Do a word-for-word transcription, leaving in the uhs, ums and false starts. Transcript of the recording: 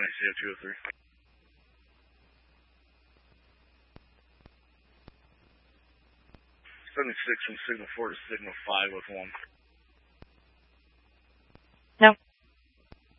County, C O two oh three. seventy-six from Signal four to Signal five with one.